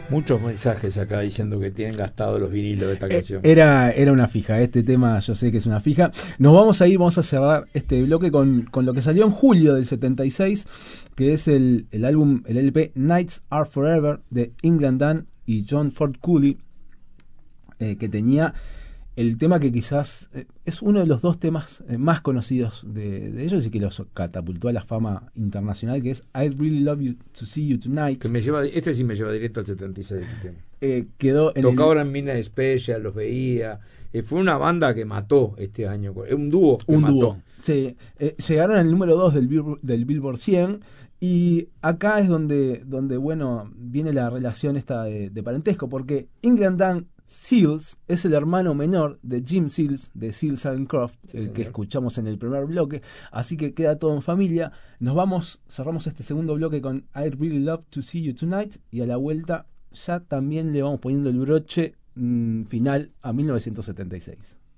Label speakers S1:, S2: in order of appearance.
S1: Muchos mensajes acá diciendo que tienen gastados los vinilos de esta canción.
S2: Era una fija, este tema yo sé que es una fija. Nos vamos a ir, vamos a cerrar este bloque con lo que salió en julio del 76, que es el álbum, el LP Nights Are Forever de England Dan y John Ford Cooley, que tenía el tema que quizás es uno de los dos temas más conocidos de ellos y que los catapultó a la fama internacional, que es I'd Really Love You to See You Tonight.
S1: Que este sí me lleva directo al 76. Este tema.
S2: Quedó en
S1: Tocaba en Midnight Special, los veía. Fue una banda que mató este año. Un dúo que
S2: un
S1: mató.
S2: Dúo. Sí, llegaron al número 2 del Billboard 100. Y acá es donde bueno, viene la relación esta de parentesco, porque England Dan Seals es el hermano menor de Jim Seals, de Seals and Croft,
S1: Sí,
S2: el
S1: señor.
S2: que escuchamos en el primer bloque. Así que queda todo en familia. Cerramos este segundo bloque con I'd Really Love to See You Tonight. Y a la vuelta ya también le vamos poniendo el broche final a 1976.